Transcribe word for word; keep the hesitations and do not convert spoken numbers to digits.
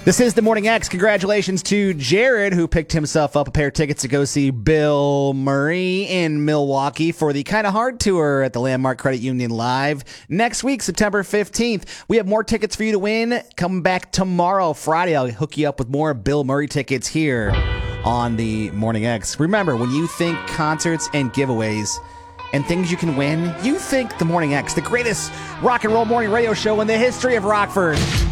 This is the Morning X. Congratulations to Jared, who picked himself up a pair of tickets to go see Bill Murray in Milwaukee for the Kinda Hard Tour at the Landmark Credit Union Live next week, September fifteenth. We have more tickets for you to win. Come back tomorrow, Friday. I'll hook you up with more Bill Murray tickets here on the Morning X. Remember, when you think concerts and giveaways and things you can win, you think the Morning X, the greatest rock and roll morning radio show in the history of Rockford.